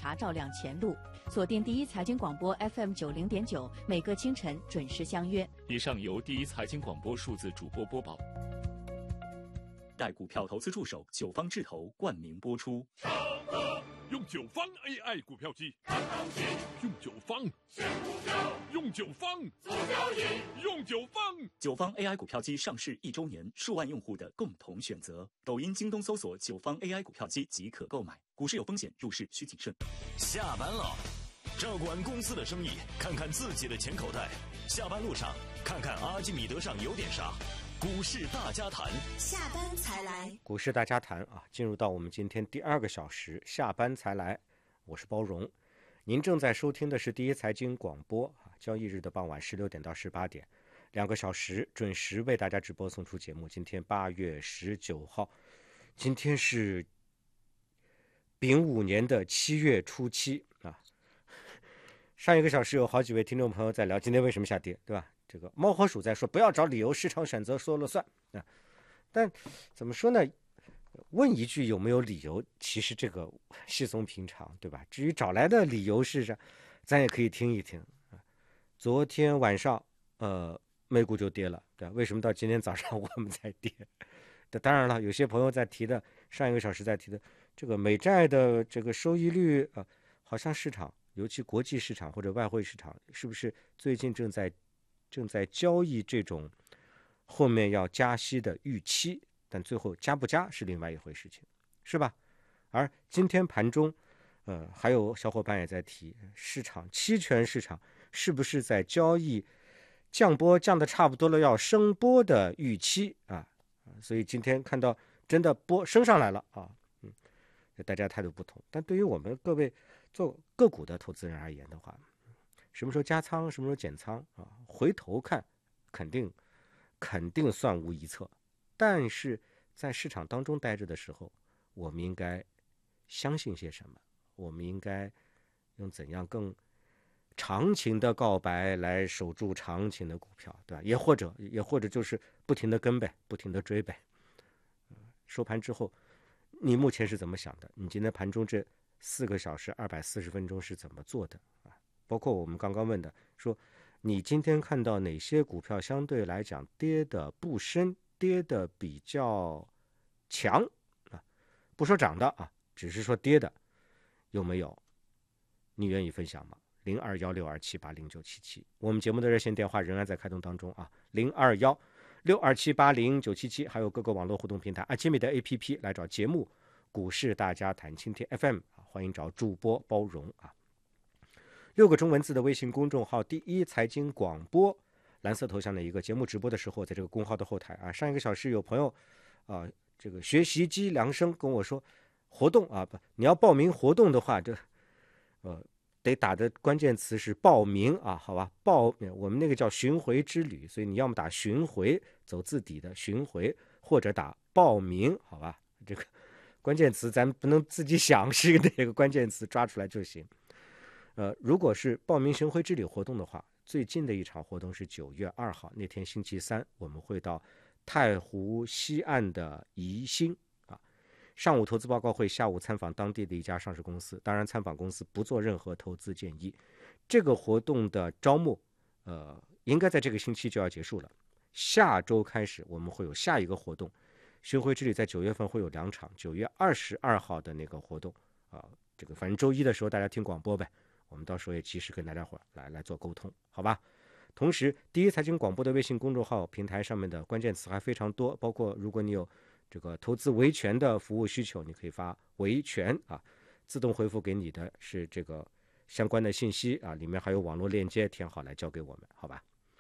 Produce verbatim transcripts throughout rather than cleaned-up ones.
查照亮前路。锁定第一财经广播 F M 九零点九，每个清晨准时相约。 以上由第一财经广播数字主播播报。带股票投资助手九方智投冠名播出。 用九方 A I 股票机，看行情；用九方选股票，用九方做交易，用九方。 九方 A I 股票机上市一周年，数万用户的共同选择。抖音、京东搜索九方 A I 股票机即可购买。股市有风险，入市需谨慎。 下班了，照顾完公司的生意，看看自己的钱口袋。下班路上，看看阿基米德上有点啥。股市大家谈， 下班才来。 股市大家谈啊，进入到我们今天第二个小时，下班才来。我是包荣，您正在收听的是第一财经广播啊，交易日的傍晚十六点到十八点，两个小时准时为大家直播送出节目。今天八月十九号，今天是丙午年的七月初七啊。上一个小时有好几位听众朋友在聊今天为什么下跌，对吧？这个猫和鼠在说不要找理由，市场选择说了算啊。但怎么说呢？问一句有没有理由，其实这个稀松平常，对吧？至于找来的理由是啥，咱也可以听一听啊。昨天晚上，呃，美股就跌了，对吧？为什么到今天早上我们才跌？当然了，有些朋友在提的，上一个小时在提的这个美债的这个收益率啊、呃，好像市场，尤其国际市场或者外汇市场，是不是最近正在正在交易这种后面要加息的预期？但最后加不加是另外一回事情，是吧？而今天盘中，呃，还有小伙伴也在提，市场期权市场是不是在交易降波降的差不多了，要升波的预期啊？所以今天看到真的波升上来了啊，嗯，大家态度不同。但对于我们各位做个股的投资人而言的话，什么时候加仓，什么时候减仓啊？回头看，肯定肯定算无一策。但是在市场当中待着的时候，我们应该相信些什么？我们应该用怎样更长情的告白来守住长情的股票，对吧？也或者也或者就是不停的跟呗，不停的追呗。收盘之后，你目前是怎么想的？你今天盘中这四个小时二百四十分钟是怎么做的啊？包括我们刚刚问的，说你今天看到哪些股票相对来讲跌的不深？跌的比较强啊，不说涨的啊，只是说跌的，有没有？你愿意分享吗？零二幺六二七八零九七七，我们节目的热线电话仍然在开通当中啊，零二幺六二七八零九七七，还有各个网络互动平台阿基米的 A P P 来找节目股市大家谈倾听 F M 啊，欢迎找主播包容啊。六个中文字的微信公众号第一财经广播。蓝色头像的一个节目直播的时候，在这个公号的后台啊，上一个小时有朋友啊，这个学习机量声跟我说，活动啊不，你要报名活动的话，这呃得打的关键词是报名啊，好吧？报我们那个叫巡回之旅，所以你要么打巡回走字底的巡回，或者打报名，好吧？这个关键词咱不能自己想是哪个关键词抓出来就行。呃，如果是报名巡回之旅活动的话。最近的一场活动是九月二号那天星期三，我们会到太湖西岸的宜兴啊，上午投资报告会，下午参访当地的一家上市公司。当然，参访公司不做任何投资建议。这个活动的招募，呃，应该在这个星期就要结束了。下周开始，我们会有下一个活动。巡回之旅在九月份会有两场，九月二十二号的那个活动啊，这个反正周一的时候大家听广播呗。我们到时候也及时跟大家伙来来做沟通，好吧？同时，第一财经广播的微信公众号平台上面的关键词还非常多，包括如果你有这个投资维权的服务需求，你可以发维权啊，自动回复给你的是这个相关的信息啊，里面还有网络链接，填好来交给我们，好吧？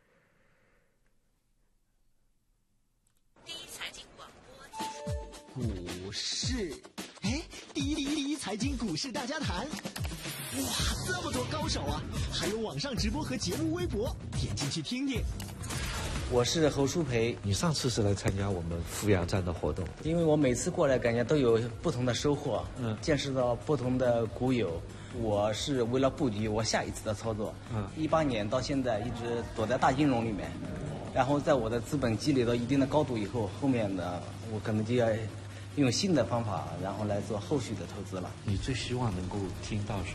第一财经广播， 股市，哎，第一第一第一财经股市大家谈。哇，这么多高手啊！还有网上直播和节目微博，点进去听听。 我是侯淑培。 你上次是来参加我们富阳站的活动， 因为我每次过来感觉都有不同的收获，嗯，见识到不同的股友。我是为了布局我下一次的操作，嗯，一八年到现在一直躲在大金融里面，然后在我的资本积累到一定的高度以后，后面呢，我可能就要用新的方法，然后来做后续的投资了。 你最希望能够听到